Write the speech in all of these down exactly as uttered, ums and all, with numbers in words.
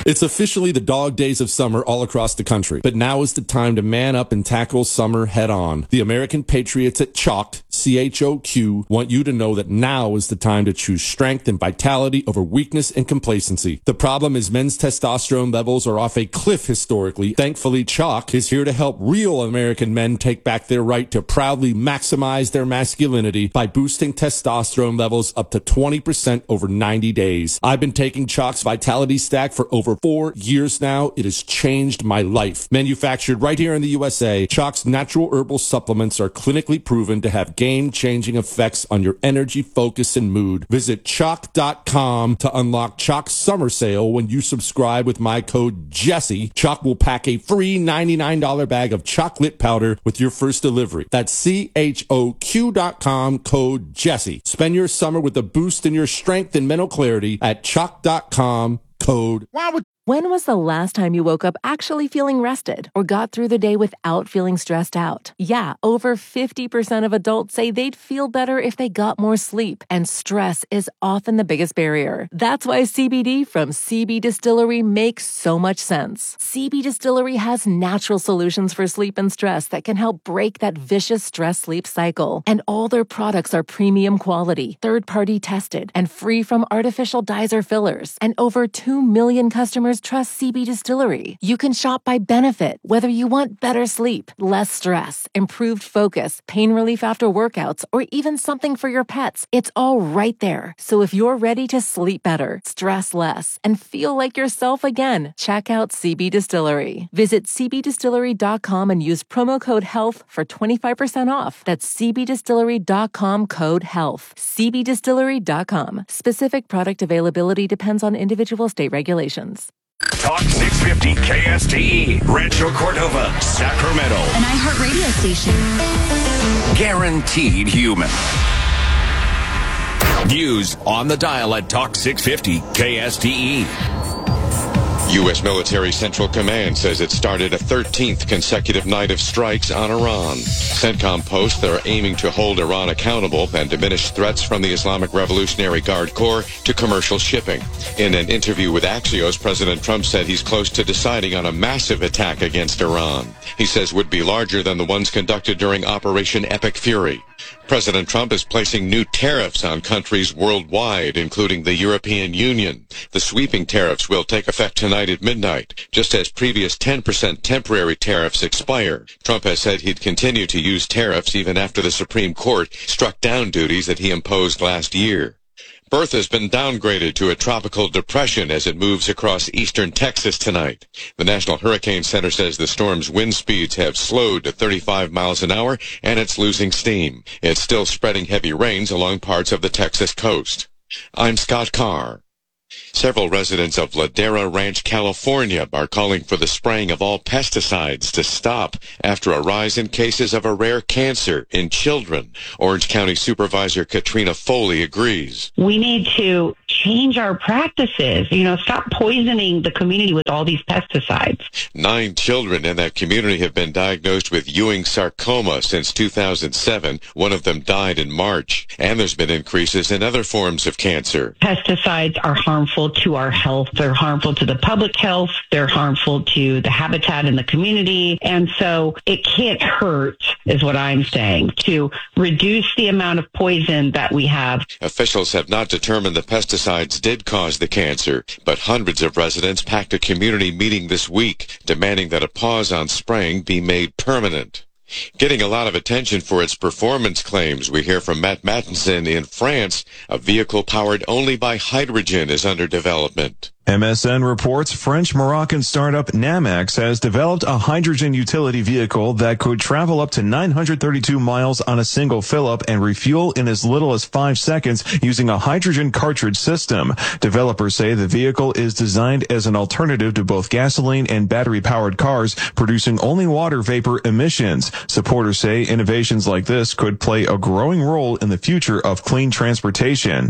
It's officially the dog days of summer all across the country, but now is the time to man up and tackle summer head on. The American Patriots at Choq, C H O Q, want you to know that now is the time to choose strength and vitality over weakness and complacency. The problem is men's testosterone levels are off a cliff historically. Thankfully, Choq is here to help real American men take back their right to proudly maximize their masculinity by boosting testosterone levels up to twenty percent over ninety days. I've been taking Choq's Vitality Stack for over four years now. It has changed my life. Manufactured right here in the U S A, Choq's natural herbal supplements are clinically proven to have game-changing effects on your energy, focus, and mood. Visit choq dot com to unlock Choq's summer sale. When you subscribe with my code Jesse, Choq will pack a free ninety-nine dollars bag of chocolate powder with your first delivery. That's C H O Q dot com, code Jesse. Spend your summer with a boost in your strength and mental clarity at choq dot com. Code. When was the last time you woke up actually feeling rested or got through the day without feeling stressed out? Yeah, over fifty percent of adults say they'd feel better if they got more sleep, and stress is often the biggest barrier. That's why C B D from C B Distillery makes so much sense. C B Distillery has natural solutions for sleep and stress that can help break that vicious stress-sleep cycle. And all their products are premium quality, third-party tested, and free from artificial dyes or fillers. And over two million customers trust C B Distillery. You can shop by benefit, whether you want better sleep, less stress, improved focus, pain relief after workouts, or even something for your pets. It's all right there. So if you're ready to sleep better, stress less, and feel like yourself again, check out C B Distillery. Visit c b distillery dot com and use promo code HEALTH for twenty-five percent off. That's c b distillery dot com, code HEALTH. c b distillery dot com. Specific product availability depends on individual state regulations. Talk six fifty K S T E, Rancho Cordova, Sacramento. An iHeart radio station. Guaranteed human. News on the dial at Talk six fifty K S T E. U S Military Central Command says it started a thirteenth consecutive night of strikes on Iran. CENTCOM posts they're aiming to hold Iran accountable and diminish threats from the Islamic Revolutionary Guard Corps to commercial shipping. In an interview with Axios, President Trump said he's close to deciding on a massive attack against Iran. He says would be larger than the ones conducted during Operation Epic Fury. President Trump is placing new tariffs on countries worldwide, including the European Union. The sweeping tariffs will take effect tonight at midnight, just as previous ten percent temporary tariffs expire. Trump has said he'd continue to use tariffs even after the Supreme Court struck down duties that he imposed last year. Bertha has been downgraded to a tropical depression as it moves across eastern Texas tonight. The National Hurricane Center says the storm's wind speeds have slowed to thirty-five miles an hour and it's losing steam. It's still spreading heavy rains along parts of the Texas coast. I'm Scott Carr. Several residents of Ladera Ranch, California, are calling for the spraying of all pesticides to stop after a rise in cases of a rare cancer in children. Orange County Supervisor Katrina Foley agrees. We need to change our practices, you know, stop poisoning the community with all these pesticides. Nine children in that community have been diagnosed with Ewing sarcoma since two thousand seven. One of them died in March, and there's been increases in other forms of cancer. Pesticides are harmful to our health. They're harmful to the public health. They're harmful to the habitat in the community. And so it can't hurt, is what I'm saying, to reduce the amount of poison that we have. Officials have not determined the pesticides did cause the cancer, but hundreds of residents packed a community meeting this week, demanding that a pause on spraying be made permanent. Getting a lot of attention for its performance claims, we hear from Matt Mattinson in France. A vehicle powered only by hydrogen is under development. M S N reports French-Moroccan startup Namex has developed a hydrogen utility vehicle that could travel up to nine hundred thirty-two miles on a single fill-up and refuel in as little as five seconds using a hydrogen cartridge system. Developers say the vehicle is designed as an alternative to both gasoline and battery-powered cars, producing only water vapor emissions. Supporters say innovations like this could play a growing role in the future of clean transportation.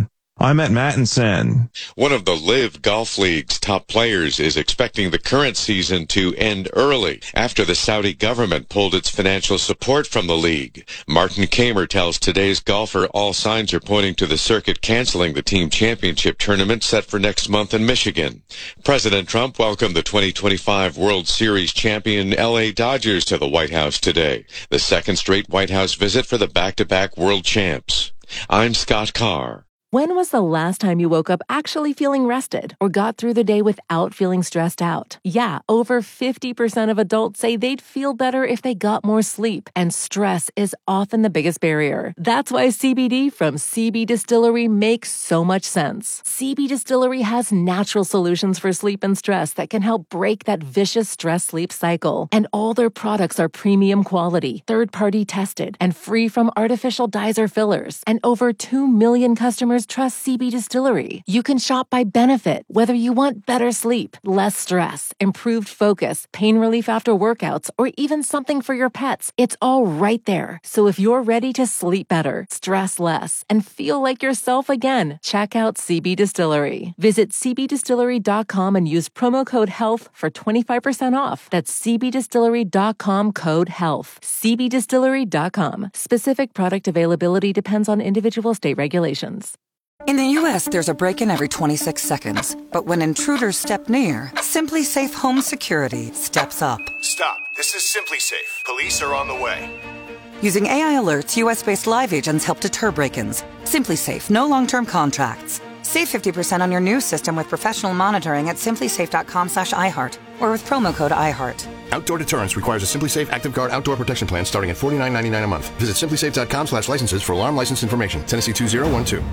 I'm at Mattinson. One of the Live Golf League's top players is expecting the current season to end early after the Saudi government pulled its financial support from the league. Martin Kamer tells Today's Golfer all signs are pointing to the circuit canceling the team championship tournament set for next month in Michigan. President Trump welcomed the twenty twenty-five World Series champion L A Dodgers to the White House today, the second straight White House visit for the back-to-back world champs. I'm Scott Carr. When was the last time you woke up actually feeling rested or got through the day without feeling stressed out? Yeah, over fifty percent of adults say they'd feel better if they got more sleep, and stress is often the biggest barrier. That's why C B D from C B Distillery makes so much sense. C B Distillery has natural solutions for sleep and stress that can help break that vicious stress-sleep cycle. And all their products are premium quality, third-party tested, and free from artificial dyes or fillers. And over two million customers trust C B Distillery. You can shop by benefit, whether you want better sleep, less stress, improved focus, pain relief after workouts, or even something for your pets. It's all right there. So if you're ready to sleep better, stress less, and feel like yourself again, check out C B Distillery. Visit c b distillery dot com and use promo code HEALTH for twenty-five percent off. That's c b distillery dot com code HEALTH. c b distillery dot com. Specific product availability depends on individual state regulations. In the U S, there's a break-in every twenty-six seconds. But when intruders step near, Simply Safe Home Security steps up. Stop. This is Simply Safe. Police are on the way. Using A I alerts, U S-based live agents help deter break-ins. Simply Safe, no long-term contracts. Save fifty percent on your new system with professional monitoring at simply safe dot com slash iHeart or with promo code iHeart. Outdoor deterrence requires a Simply Safe Active Guard outdoor protection plan starting at forty-nine ninety-nine a month. Visit simply safe dot com slash licenses for alarm license information. Tennessee two zero one two.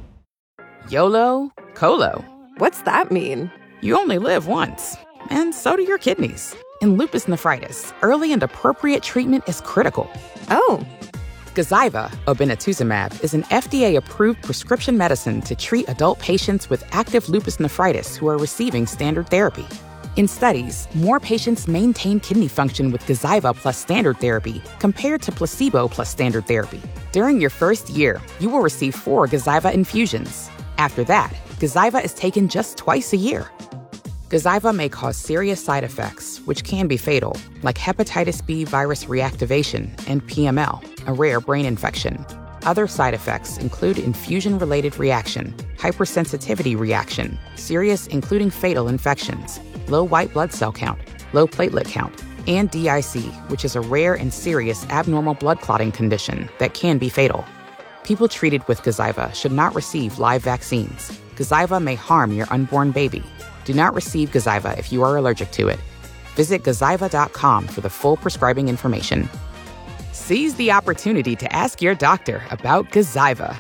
YOLO, COLO. What's that mean? You only live once, and so do your kidneys. In lupus nephritis, early and appropriate treatment is critical. Oh. Gazyva, obinutuzumab, is an F D A-approved prescription medicine to treat adult patients with active lupus nephritis who are receiving standard therapy. In studies, more patients maintain kidney function with Gazyva plus standard therapy compared to placebo plus standard therapy. During your first year, you will receive four Gazyva infusions. After that, Gazyva is taken just twice a year. Gazyva may cause serious side effects, which can be fatal, like hepatitis B virus reactivation and P M L, a rare brain infection. Other side effects include infusion-related reaction, hypersensitivity reaction, serious including fatal infections, low white blood cell count, low platelet count, and D I C, which is a rare and serious abnormal blood clotting condition that can be fatal. People treated with Gazyva should not receive live vaccines. Gazyva may harm your unborn baby. Do not receive Gazyva if you are allergic to it. Visit gazyva dot com for the full prescribing information. Seize the opportunity to ask your doctor about Gazyva.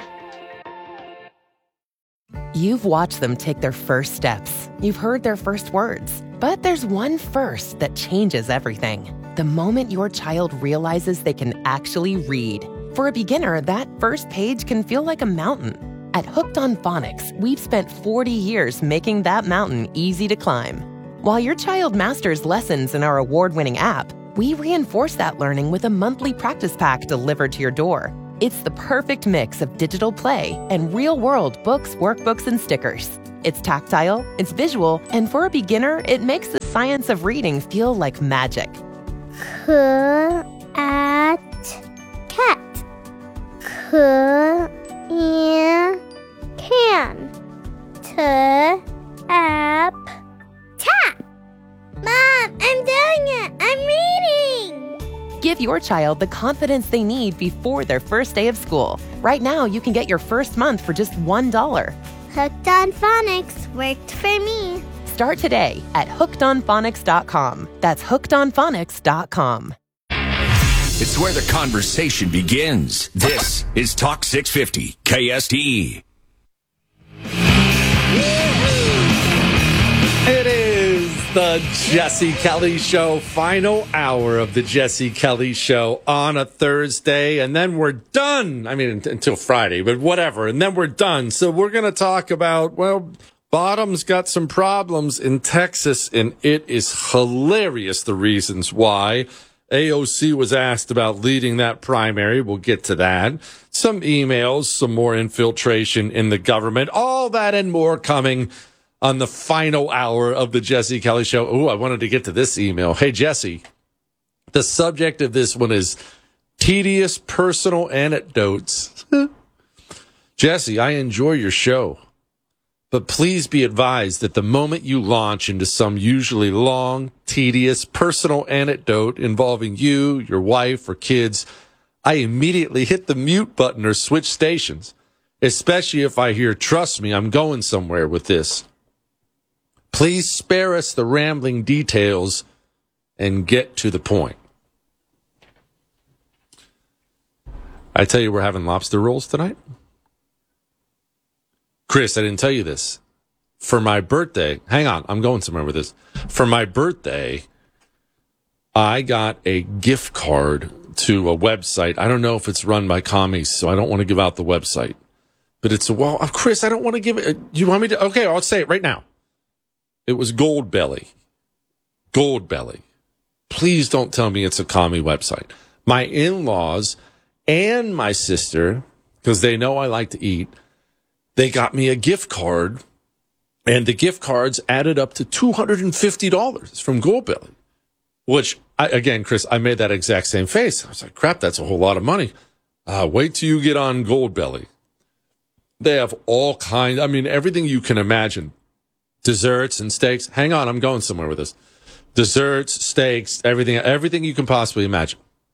You've watched them take their first steps. You've heard their first words. But there's one first that changes everything. The moment your child realizes they can actually read. For a beginner, that first page can feel like a mountain. At Hooked on Phonics, we've spent forty years making that mountain easy to climb. While your child masters lessons in our award-winning app, we reinforce that learning with a monthly practice pack delivered to your door. It's the perfect mix of digital play and real-world books, workbooks, and stickers. It's tactile, it's visual, and for a beginner, it makes the science of reading feel like magic. Cat. Cat. Can. T. App. Tap. Mom, I'm doing it. I'm reading. Give your child the confidence they need before their first day of school. Right now, you can get your first month for just one dollar. Hooked on Phonics worked for me. Start today at hooked on phonics dot com. That's hooked on phonics dot com. It's where the conversation begins. This is Talk six fifty K S T E. It is the Jesse Kelly Show, final hour of the Jesse Kelly Show on a Thursday, and then we're done. I mean, until Friday, but whatever, and then we're done. So we're going to talk about, well, Bottom's got some problems in Texas, and it is hilarious, the reasons why. A O C was asked about leading that primary. We'll get to that. Some emails, some more infiltration in the government. All that and more coming on the final hour of the Jesse Kelly Show. Oh, I wanted to get to this email. Hey, Jesse, the subject of this one is tedious personal anecdotes. Jesse, I enjoy your show, but please be advised that the moment you launch into some usually long, tedious personal anecdote involving you, your wife, or kids, I immediately hit the mute button or switch stations, especially if I hear, trust me, I'm going somewhere with this. Please spare us the rambling details and get to the point. I tell you we're having lobster rolls tonight. Chris, I didn't tell you this. For my birthday, hang on, I'm going somewhere with this. For my birthday, I got a gift card to a website. I don't know if it's run by commies, so I don't want to give out the website. But it's a, well, Chris, I don't want to give it. You want me to? Okay, I'll say it right now. It was Goldbelly. Goldbelly. Please don't tell me it's a commie website. My in-laws and my sister, because they know I like to eat, they got me a gift card, and the gift cards added up to two hundred fifty dollars from Goldbelly, which, I, again, Chris, I made that exact same face. I was like, crap, that's a whole lot of money. Uh, wait till you get on Goldbelly. They have all kinds, I mean, everything you can imagine. Desserts and steaks. Hang on, I'm going somewhere with this. Desserts, steaks, everything, everything you can possibly imagine.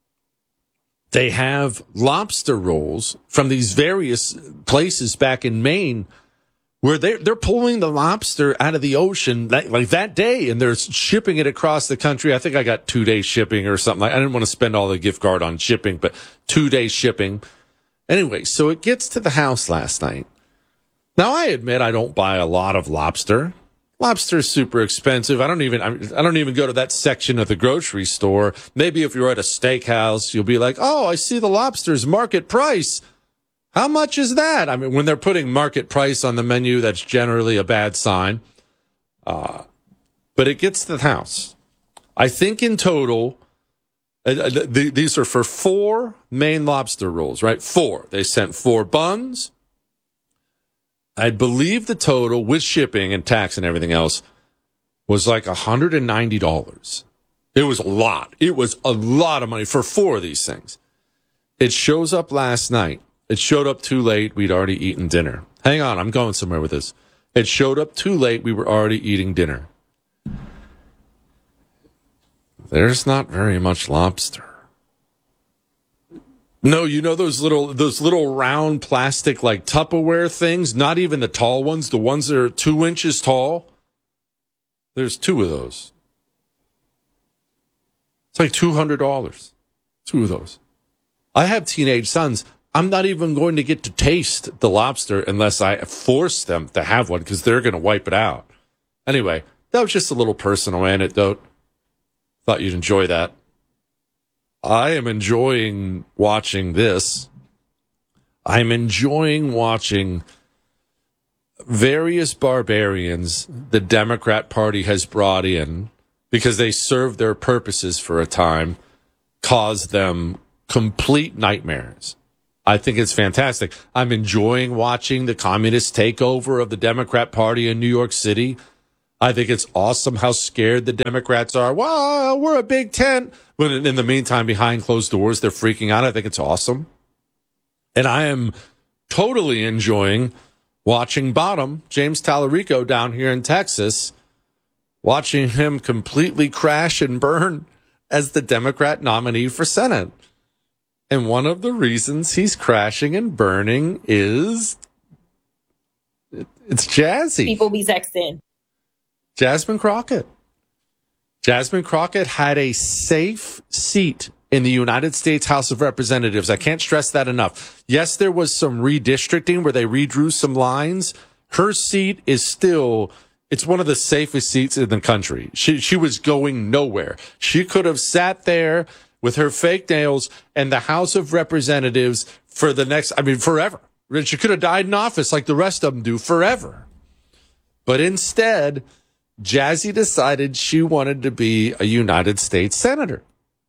They have lobster rolls from these various places back in Maine where they're, they're pulling the lobster out of the ocean that, like that day, and they're shipping it across the country. I think I got two days shipping or something. I didn't want to spend all the gift card on shipping, but two days shipping. Anyway, so it gets to the house last night. Now, I admit I don't buy a lot of lobster. Lobster is super expensive. I don't even I don't even go to that section of the grocery store. Maybe if you're at a steakhouse, you'll be like, oh, I see the lobster's market price. How much is that? I mean, when they're putting market price on the menu, that's generally a bad sign. Uh, but it gets to the house. I think in total, uh, th- these are for four Maine lobster rolls, right? Four. They sent four buns. I believe the total with shipping and tax and everything else was like one hundred ninety dollars. It was a lot. It was a lot of money for four of these things. It shows up last night. It showed up too late. We'd already eaten dinner. Hang on, I'm going somewhere with this. It showed up too late. We were already eating dinner. There's not very much lobster. No, you know those little those little round plastic like Tupperware things? Not even the tall ones, the ones that are two inches tall. There's two of those. It's like two hundred dollars. Two of those. I have teenage sons. I'm not even going to get to taste the lobster unless I force them to have one because they're going to wipe it out. Anyway, that was just a little personal anecdote. Thought you'd enjoy that. I am enjoying watching this. I'm enjoying watching various barbarians the Democrat Party has brought in because they serve their purposes for a time, cause them complete nightmares. I think it's fantastic. I'm enjoying watching the communist takeover of the Democrat Party in New York City. I think it's awesome how scared the Democrats are. Wow, we're a big tent. But in the meantime, behind closed doors, they're freaking out. I think it's awesome. And I am totally enjoying watching Bottom, James Tallarico down here in Texas, watching him completely crash and burn as the Democrat nominee for Senate. And one of the reasons he's crashing and burning is it's Jazzy. People be sexting. Jasmine Crockett. Jasmine Crockett had a safe seat in the United States House of Representatives. I can't stress that enough. Yes, there was some redistricting where they redrew some lines. Her seat is still, it's one of the safest seats in the country. She, she was going nowhere. She could have sat there with her fake nails and the House of Representatives for the next, I mean, forever. She could have died in office like the rest of them do forever. But instead, Jazzy decided she wanted to be a United States Senator.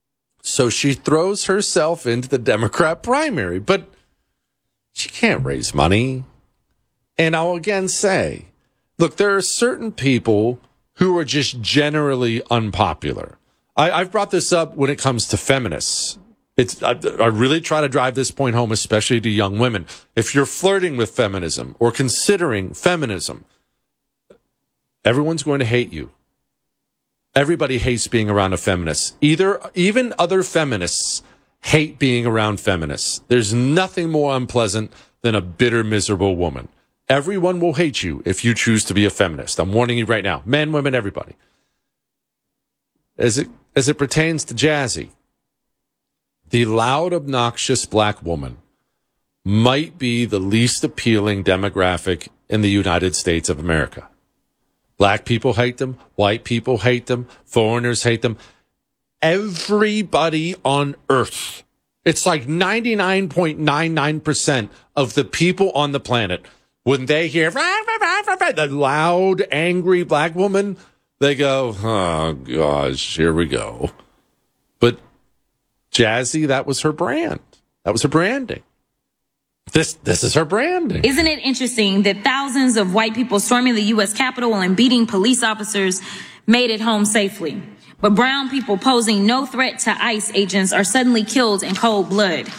So she throws herself into the Democrat primary, but she can't raise money. And I'll again say, look, there are certain people who are just generally unpopular. I, I've brought this up when it comes to feminists. It's I, I really try to drive this point home, especially to young women. If you're flirting with feminism or considering feminism, everyone's going to hate you. Everybody hates being around a feminist. Either, even other feminists hate being around feminists. There's nothing more unpleasant than a bitter, miserable woman. Everyone will hate you if you choose to be a feminist. I'm warning you right now. Men, women, everybody. As it, as it pertains to Jazzy, the loud, obnoxious black woman might be the least appealing demographic in the United States of America. Black people hate them. White people hate them. Foreigners hate them. Everybody on earth. It's like ninety-nine point nine nine percent of the people on the planet, when they hear the loud, angry black woman, they go, oh, gosh, here we go. But Jazzy, that was her brand. That was her branding. This this is her branding. Isn't it interesting that thousands of white people storming the U S Capitol and beating police officers made it home safely? But brown people posing no threat to ICE agents are suddenly killed in cold blood.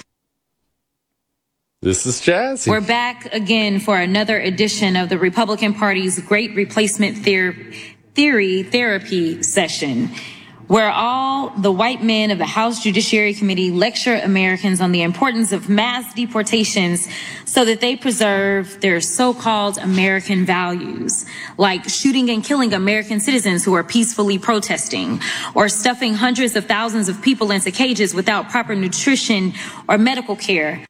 This is Jazzy. We're back again for another edition of the Republican Party's Great Replacement Theor- Theory Therapy Session, where all the white men of the House Judiciary Committee lecture Americans on the importance of mass deportations so that they preserve their so-called American values, like shooting and killing American citizens who are peacefully protesting, or stuffing hundreds of thousands of people into cages without proper nutrition or medical care.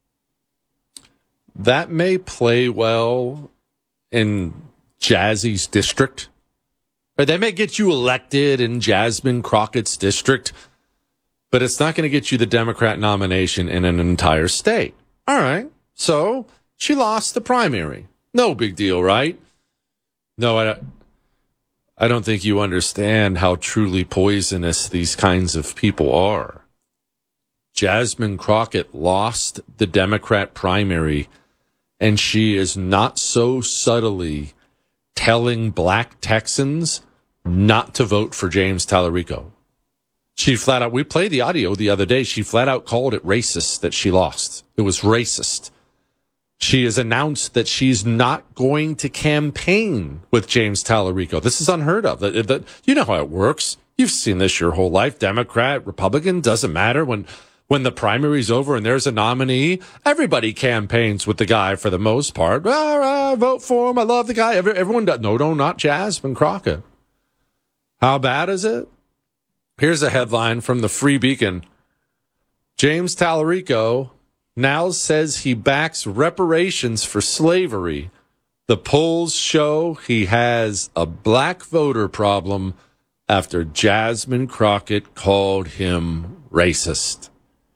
That may play well in Jazzy's district. Or they may get you elected in Jasmine Crockett's district, but it's not going to get you the Democrat nomination in an entire state. All right. So she lost the primary. No big deal, right? No, I, I don't think you understand how truly poisonous these kinds of people are. Jasmine Crockett lost the Democrat primary, and she is not so subtly telling black Texans not to vote for James Tallarico. She flat out, we played the audio the other day, she flat out called it racist that she lost. It was racist. She has announced that she's not going to campaign with James Tallarico. This is unheard of. You know how it works. You've seen this your whole life. Democrat, Republican, doesn't matter. When when the primary's over and there's a nominee, everybody campaigns with the guy for the most part. All right, vote for him. I love the guy. Everyone does. No, no, not Jasmine Crockett. How bad is it? Here's a headline from the Free Beacon. James Tallarico now says he backs reparations for slavery. The polls show he has a black voter problem after Jasmine Crockett called him racist.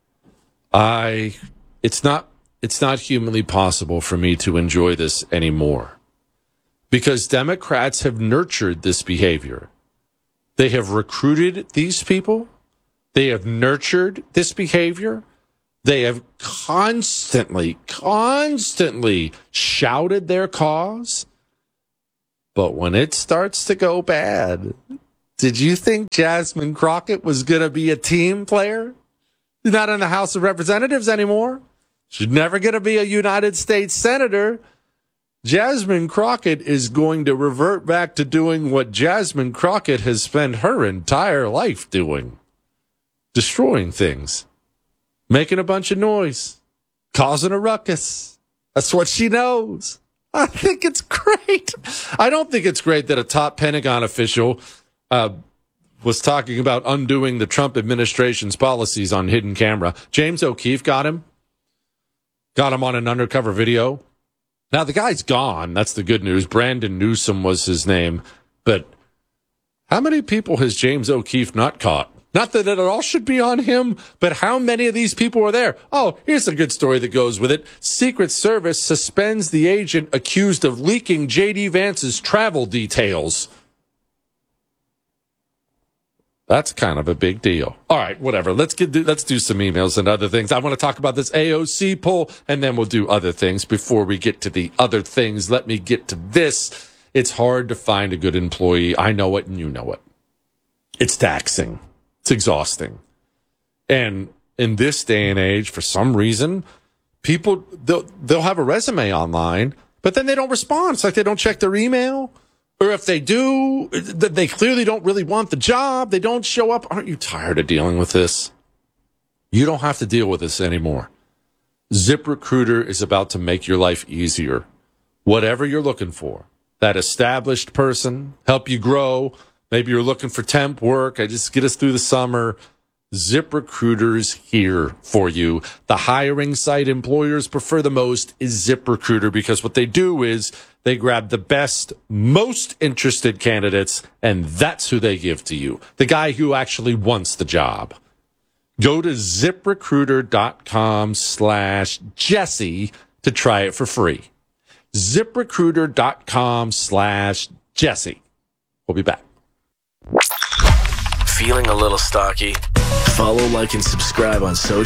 I, it's not, it's not humanly possible for me to enjoy this anymore, because Democrats have nurtured this behavior. They have recruited these people. They have nurtured this behavior. They have constantly, constantly shouted their cause. But when it starts to go bad, did you think Jasmine Crockett was going to be a team player? She's not in the House of Representatives anymore. She's never going to be a United States Senator. Jasmine Crockett is going to revert back to doing what Jasmine Crockett has spent her entire life doing. Destroying things. Making a bunch of noise. Causing a ruckus. That's what she knows. I think it's great. I don't think it's great that a top Pentagon official uh, was talking about undoing the Trump administration's policies on hidden camera. James O'Keefe got him. Got him on an undercover video. Now, the guy's gone. That's the good news. Brandon Newsom was his name. But how many people has James O'Keefe not caught? Not that it all should be on him, but how many of these people are there? Oh, here's a good story that goes with it. Secret Service suspends the agent accused of leaking J D. Vance's travel details. That's kind of a big deal. All right, whatever. Let's get do, let's do some emails and other things. I want to talk about this A O C poll, and then we'll do other things. Before we get to the other things, let me get to this. It's hard to find a good employee. I know it, and you know it. It's taxing. It's exhausting. And in this day and age, for some reason, people, they'll, they'll have a resume online, but then they don't respond. It's like they don't check their email. Or if they do, they clearly don't really want the job. They don't show up. Aren't you tired of dealing with this? You don't have to deal with this anymore. ZipRecruiter is about to make your life easier. Whatever you're looking for, that established person, help you grow. Maybe you're looking for temp work. I just get us through the summer. ZipRecruiter's here for you. The hiring site employers prefer the most is ZipRecruiter, because what they do is they grab the best, most interested candidates, and that's who they give to you. The guy who actually wants the job. Go to ZipRecruiter.com slash Jesse to try it for free. ZipRecruiter.com slash Jesse. We'll be back. Feeling a little stocky? Follow, like, and subscribe on social.